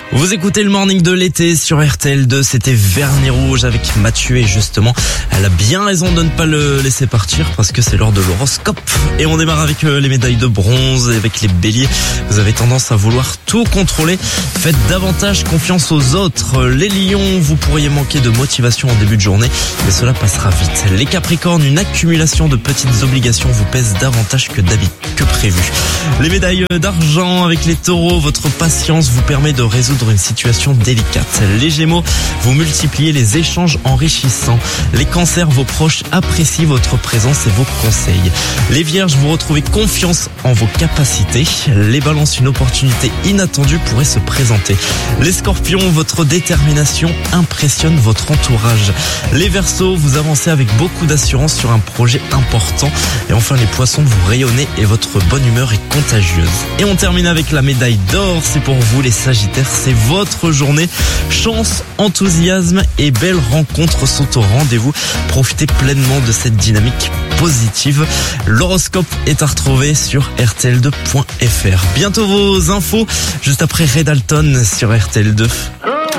Vous écoutez le morning de l'été sur RTL2, c'était Vernis Rouge avec Mathieu et justement, elle a bien raison de ne pas le laisser partir parce que c'est l'heure de l'horoscope. Et on démarre avec les médailles de bronze et avec les béliers. Vous avez tendance à vouloir tout contrôler. Faites davantage confiance aux autres. Les lions, vous pourriez manquer de motivation en début de journée, mais cela passera vite. Les capricornes, une accumulation de petites obligations vous pèse davantage que prévu. Les médailles d'argent avec les taureaux, votre patience vous permet de résoudre une situation délicate. Les gémeaux, vous multipliez les échanges enrichissants. Les cancers, vos proches apprécient votre présence et vos conseils. Les vierges, vous retrouvez confiance en vos capacités. Les balances, une opportunité inattendue pourrait se présenter. Les scorpions, votre détermination impressionne votre entourage. Les verseaux, vous avancez avec beaucoup d'assurance sur un projet important. Et enfin les poissons, vous rayonnez et votre bonne humeur est contagieuse. Et on termine avec la médaille d'or, c'est pour vous les sagittaires, c'est votre journée. Chance, enthousiasme et belles rencontres sont au rendez-vous. Profitez pleinement de cette dynamique positive. L'horoscope est à retrouver sur rtl2.fr. Bientôt vos infos, juste après Red Alton sur RTL2.